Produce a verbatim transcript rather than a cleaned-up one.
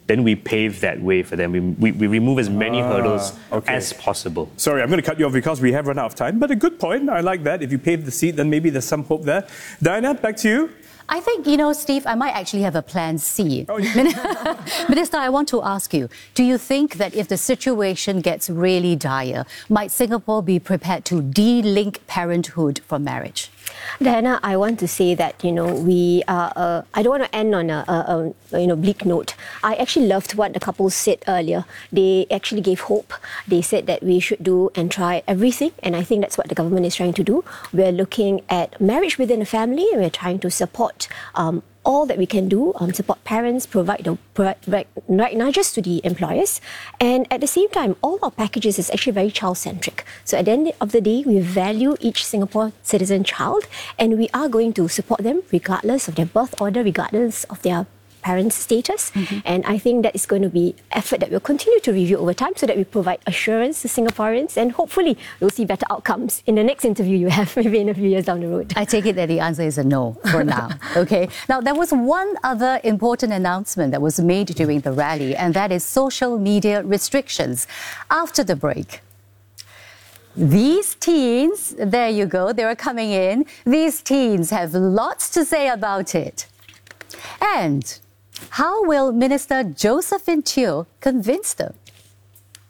then we pave that way for them. We, we, we remove as many ah, hurdles okay. as possible. Sorry, I'm going to cut you off because we have run out of time, but a good point. I like that. If you pave the seat, then maybe there's some hope there. Diana, back to you. I think, you know, Steve, I might actually have a plan C. Oh, yeah. Minister, I want to ask you, do you think that if the situation gets really dire, might Singapore be prepared to de-link parenthood from marriage? Diana, I want to say that, you know, we are, uh, I don't want to end on a, a, a, you know, bleak note. I actually loved what the couple said earlier. They actually gave hope. They said that we should do and try everything, and I think that's what the government is trying to do. We're looking at marriage within a family, and we're trying to support um, all that we can do, um, support parents, provide the right, right nudges to the employers. And at the same time, all our packages is actually very child-centric. So at the end of the day, we value each Singapore citizen child, and we are going to support them regardless of their birth order, regardless of their parents' status. Mm-hmm. And I think that is going to be effort that we'll continue to review over time so that we provide assurance to Singaporeans, and hopefully we'll see better outcomes in the next interview you have, maybe in a few years down the road. I take it that the answer is a no for now. Okay. Now, there was one other important announcement that was made during the rally, and that is social media restrictions. After the break, these teens, there you go, they are coming in. These teens have lots to say about it. And how will Minister Josephine Teo convince them?